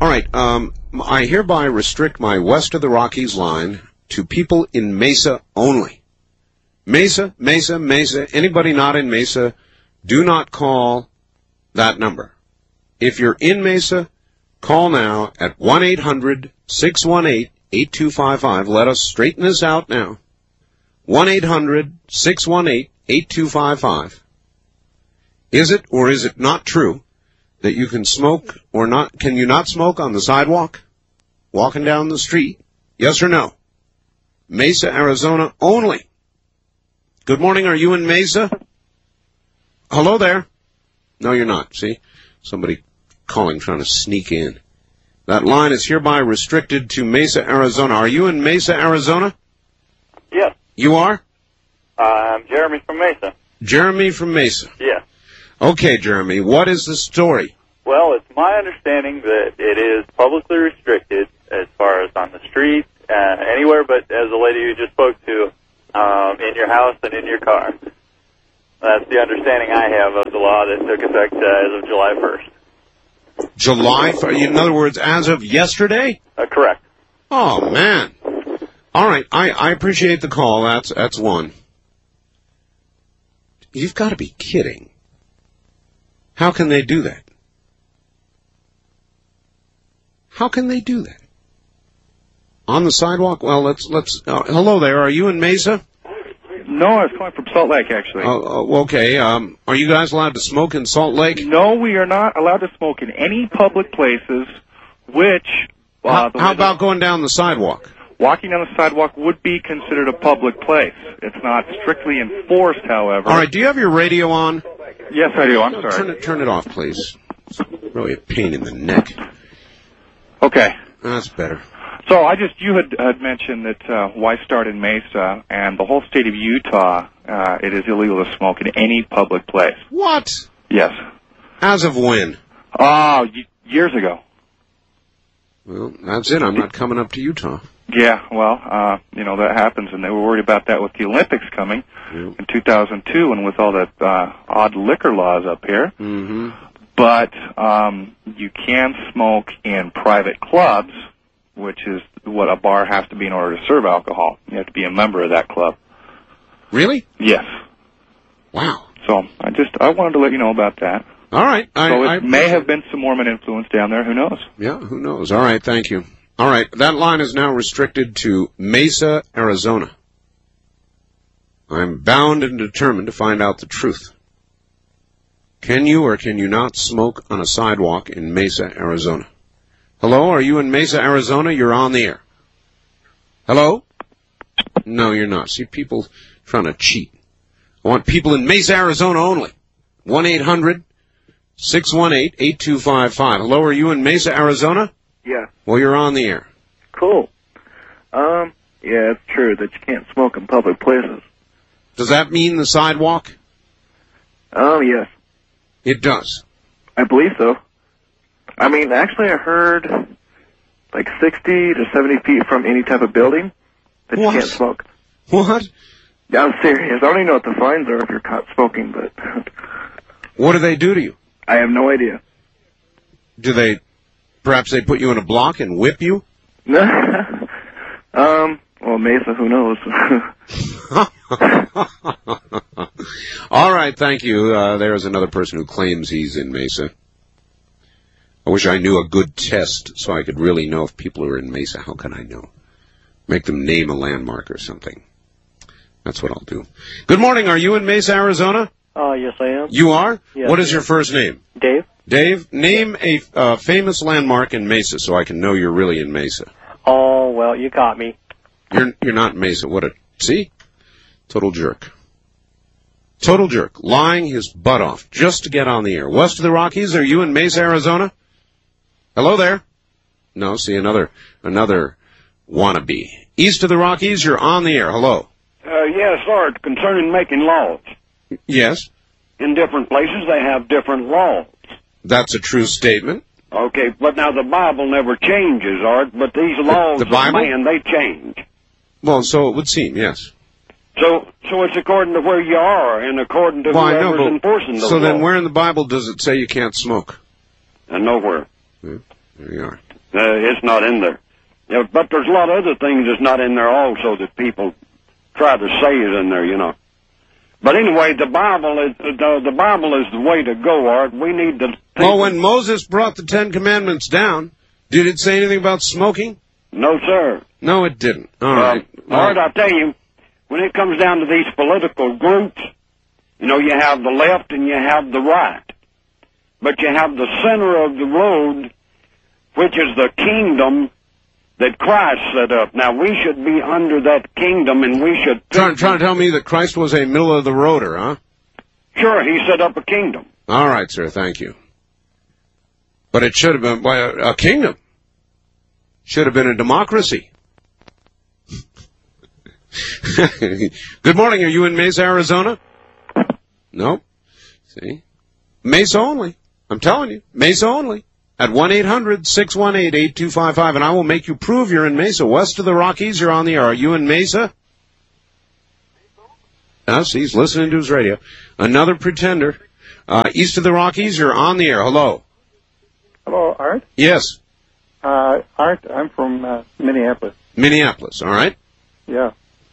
All right. I hereby restrict my West of the Rockies line to people in Mesa only. Mesa, Mesa, Mesa. Anybody not in Mesa, do not call that number. If you're in Mesa, call now at 1-800-618-8255. Let us straighten this out now. 1-800-618-8255. Is it or is it not true that you can smoke or not? Can you not smoke on the sidewalk? Walking down the street? Yes or no? Mesa, Arizona only. Good morning. Are you in Mesa? Hello there. No, you're not. See? Somebody calling, trying to sneak in. That line is hereby restricted to Mesa, Arizona. Are you in Mesa, Arizona? Yes. You are? I'm Jeremy from Mesa. Jeremy from Mesa. Yes. Okay, Jeremy, what is the story? Well, it's my understanding that it is publicly restricted as far as on the street, anywhere but, as the lady you just spoke to, in your house and in your car. That's the understanding I have of the law that took effect as of July 1st. In other words, as of yesterday? Correct. Oh, man. All right, I appreciate the call. That's one. You've got to be kidding. How can they do that? How can they do that? On the sidewalk? Well, let's. Hello there. Are you in Mesa? No, I was calling from Salt Lake, actually. Okay. Are you guys allowed to smoke in Salt Lake? No, we are not allowed to smoke in any public places, which... How about going down the sidewalk? Walking down the sidewalk would be considered a public place. It's not strictly enforced, however. All right, do you have your radio on? Yes, I do. I'm sorry. Turn it off, please. It's really a pain in the neck. Okay. That's better. So you had mentioned that why start in Mesa, and the whole state of Utah, it is illegal to smoke in any public place. What? Yes. As of when? Years ago. Well, that's it. I'm not coming up to Utah. Yeah, well, that happens, and they were worried about that with the Olympics coming in 2002 and with all the odd liquor laws up here. Mm-hmm. But you can smoke in private clubs, which is what a bar has to be in order to serve alcohol. You have to be a member of that club. Really? Yes. Wow. So I wanted to let you know about that. All right. It may have been some Mormon influence down there. Who knows? Yeah, who knows? All right, thank you. All right, that line is now restricted to Mesa, Arizona. I'm bound and determined to find out the truth. Can you or can you not smoke on a sidewalk in Mesa, Arizona? Hello, are you in Mesa, Arizona? You're on the air. Hello? No, you're not. See, people trying to cheat. I want people in Mesa, Arizona only. 1-800-618-8255. Hello, are you in Mesa, Arizona? Yeah. Well, you're on the air. Cool. Yeah, it's true that you can't smoke in public places. Does that mean the sidewalk? Yes. It does. I believe so. I mean, actually, I heard like 60 to 70 feet from any type of building that you can't smoke. What? Yeah, I'm serious. I don't even know what the fines are if you're caught smoking, but... What do they do to you? I have no idea. Perhaps they put you in a block and whip you? Well, Mesa, who knows? All right, thank you. There's another person who claims he's in Mesa. I wish I knew a good test so I could really know if people are in Mesa. How can I know? Make them name a landmark or something. That's what I'll do. Good morning. Are you in Mesa, Arizona? Yes, I am. You are? Yes. What is your first name? Dave. Dave, name a famous landmark in Mesa so I can know you're really in Mesa. Oh, well, you got me. You're not in Mesa. See? Total jerk. Total jerk. Lying his butt off just to get on the air. West of the Rockies, are you in Mesa, Arizona? Hello there? No, see, another wannabe. East of the Rockies, you're on the air. Hello. Yes, sir. Concerning making laws. Yes. In different places, they have different laws. That's a true statement. Okay, but now the Bible never changes, Art, but these laws The Bible? of man, they change. Well, so it would seem, yes. So it's according to where you are and according to whoever's enforcing those So then laws. where in the Bible does it say you can't smoke? Nowhere. Yeah. There you are. It's not in there. Yeah, but there's a lot of other things that's not in there also that people try to say is in there, you know. But anyway, the Bible is the way to go, Art. We need to. Well, when Moses brought the Ten Commandments down, did it say anything about smoking? No, sir. No, it didn't. All right. Art, I tell you, when it comes down to these political groups, you know, you have the left and you have the right. But you have the center of the road, which is the kingdom that Christ set up. Now, we should be under that kingdom, and we should... Trying to tell me that Christ was a middle-of-the-roader, huh? Sure, he set up a kingdom. All right, sir, thank you. But it should have been a kingdom. Should have been a democracy. Good morning. Are you in Mesa, Arizona? No. See? Mesa only. I'm telling you. Mesa only. At 1-800-618-8255, and I will make you prove you're in Mesa. West of the Rockies, you're on the air. Are you in Mesa? Yes, he's listening to his radio. Another pretender. East of the Rockies, you're on the air. Hello. Hello, Art? Yes. Art, I'm from Minneapolis. Minneapolis, all right. Yeah.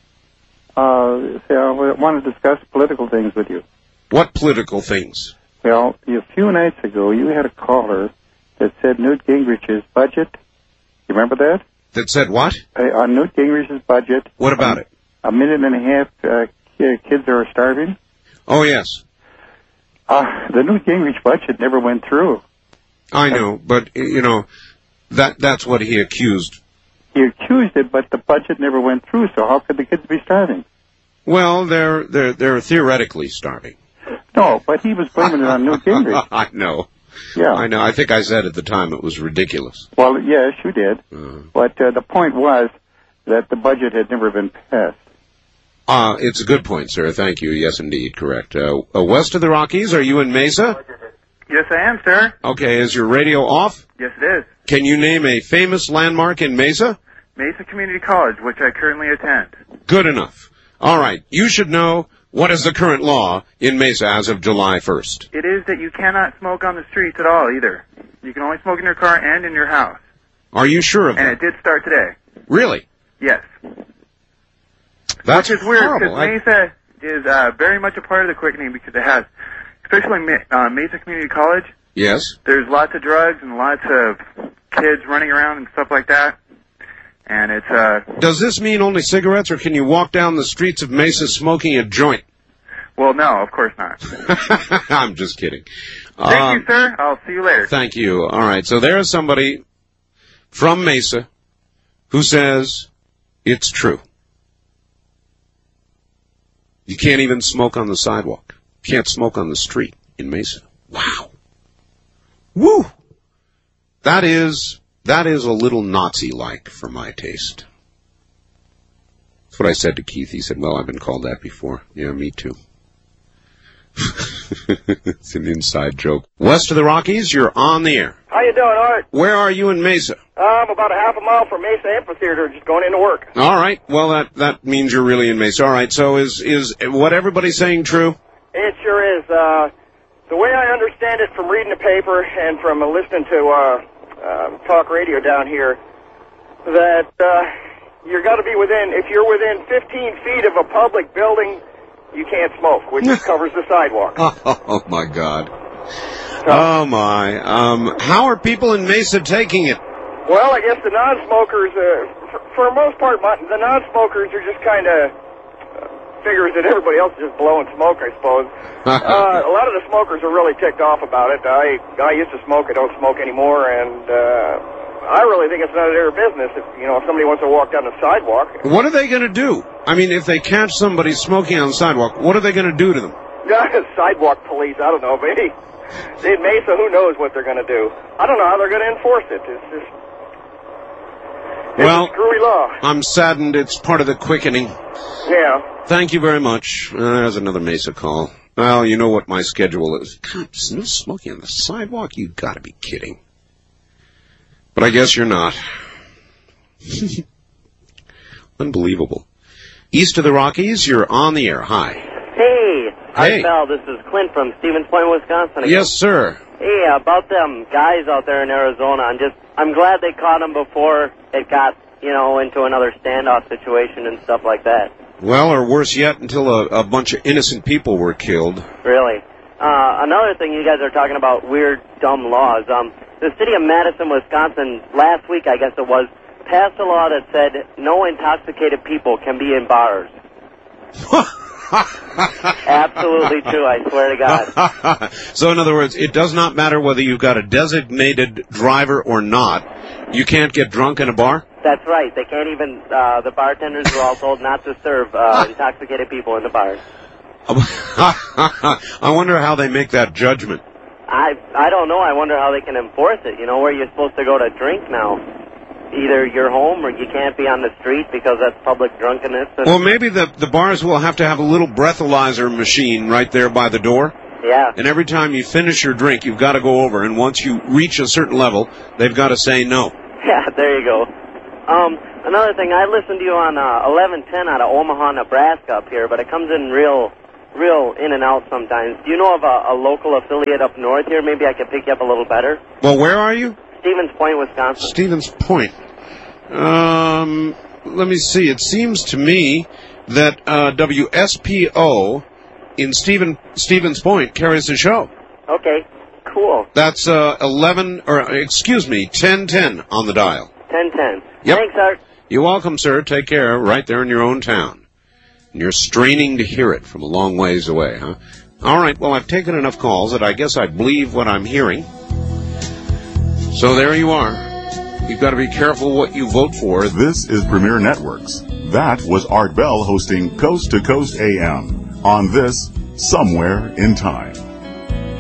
I want to discuss political things with you. What political things? Well, a few nights ago, you had a caller that said Newt Gingrich's budget. You remember that? That said what? On Newt Gingrich's budget. What about it? 1.5 million kids are starving. Oh, yes. The Newt Gingrich budget never went through. I know, but, you know, that's what he accused. He accused it, but the budget never went through, so how could the kids be starving? Well, they're theoretically starving. No, but he was blaming it on Newt Gingrich. I know. Yeah. I know. I think I said at the time it was ridiculous. Well, yes, you did. But the point was that the budget had never been passed. It's a good point, sir. Thank you. Yes, indeed. Correct. West of the Rockies, are you in Mesa? Yes, I am, sir. Okay. Is your radio off? Yes, it is. Can you name a famous landmark in Mesa? Mesa Community College, which I currently attend. Good enough. All right. You should know what is the current law in Mesa as of July 1st. It is that you cannot smoke on the streets at all, either. You can only smoke in your car and in your house. Are you sure of that? And it did start today. Really? Yes. That's Which is weird, horrible. because Mesa is very much a part of the quickening, because it has, especially Mesa Community College. Yes. There's lots of drugs and lots of kids running around and stuff like that. And it's, Does this mean only cigarettes, or can you walk down the streets of Mesa smoking a joint? well, no, of course not. I'm just kidding. Thank you, sir. I'll see you later. Thank you. All right. So there's somebody from Mesa who says it's true. You can't even smoke on the sidewalk. You can't smoke on the street in Mesa. Wow. Woo! That is a little Nazi-like for my taste. That's what I said to Keith. He said, well, I've been called that before. Yeah, me too. It's an inside joke. West of the Rockies, you're on the air. How you doing, Art? Where are you in Mesa? I'm about a half a mile from Mesa Amphitheater, just going into work. All right. Well, that means you're really in Mesa. All right. So is what everybody's saying true? It sure is. The way I understand it from reading the paper and from listening to talk radio down here, that you're got to be if you're within 15 feet of a public building, you can't smoke, which covers the sidewalk. Oh my God. Oh my. How are people in Mesa taking it? Well, I guess the non-smokers, for the most part, the non-smokers are just kind of figures that everybody else is just blowing smoke, I suppose. A lot of the smokers are really ticked off about it. I used to smoke. I don't smoke anymore, and I really think it's none of their business. If somebody wants to walk down the sidewalk. What are they going to do? I mean, if they catch somebody smoking on the sidewalk, what are they going to do to them? Sidewalk police, I don't know, but in Mesa, who knows what they're going to do? I don't know how they're going to enforce it. It's a screwy law. I'm saddened it's part of the quickening. Yeah. Thank you very much. There's another Mesa call. Well, you know what my schedule is. God, no smoking on the sidewalk? You've got to be kidding. But I guess you're not. Unbelievable. East of the Rockies, you're on the air. Hi. Hey. Art Bell, this is Clint from Stevens Point, Wisconsin. Again. Yes, sir. Hey, about them guys out there in Arizona, I'm glad they caught them before it got, into another standoff situation and stuff like that. Well, or worse yet, until a bunch of innocent people were killed. Really. Another thing, you guys are talking about weird, dumb laws. The city of Madison, Wisconsin, last week, I guess it was, passed a law that said no intoxicated people can be in bars. Absolutely true, I swear to God. So, in other words, it does not matter whether you've got a designated driver or not. You can't get drunk in a bar? That's right. They can't even, the bartenders were all told not to serve intoxicated people in the bars. I wonder how they make that judgment. I don't know. I wonder how they can enforce it. Where you're supposed to go to drink now. Either you're home or you can't be on the street because that's public drunkenness. Well, maybe the bars will have to have a little breathalyzer machine right there by the door. Yeah. And every time you finish your drink, you've got to go over. And once you reach a certain level, they've got to say no. Yeah, there you go. Another thing, I listened to you on 1110 out of Omaha, Nebraska up here, but it comes in real in and out sometimes. Do you know of a local affiliate up north here? Maybe I could pick you up a little better. Well, where are you? Stevens Point, Wisconsin. Stevens Point. Let me see. It seems to me that WSPO in Stevens Point carries the show. Okay, cool. That's 1010 on the dial. 1010. Yep. Thanks, Art. You're welcome, sir. Take care. Right there in your own town. And you're straining to hear it from a long ways away, huh? All right. Well, I've taken enough calls that I guess I believe what I'm hearing. So there you are. You've got to be careful what you vote for. This is Premier Networks. That was Art Bell hosting Coast to Coast AM on this Somewhere in Time.